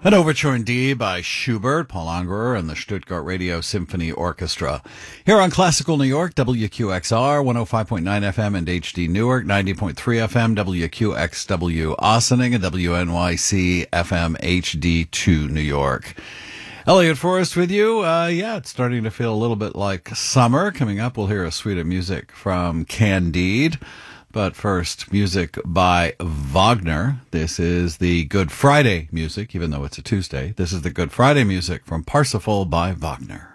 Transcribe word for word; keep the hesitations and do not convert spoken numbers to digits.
An overture in D by Schubert, Paul Ungerer, and the Stuttgart Radio Symphony Orchestra. Here on Classical New York, W Q X R, one oh five point nine F M and H D Newark, ninety point three F M, W Q X W Ossining, and W N Y C F M H D two New York. Elliot Forrest with you. Uh, yeah, it's starting to feel a little bit like summer. Coming up, we'll hear a suite of music from Candide. But first, music by Wagner. This is the Good Friday music, even though it's a Tuesday. This is the Good Friday music from Parsifal by Wagner.